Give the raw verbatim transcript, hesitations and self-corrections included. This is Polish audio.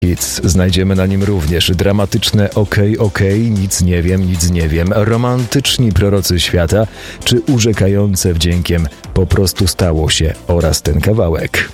hits. Znajdziemy na nim również dramatyczne okej, okej, nic nie wiem, nic nie wiem, romantyczni prorocy świata, czy urzekające wdziękiem po prostu stało się oraz ten kawałek.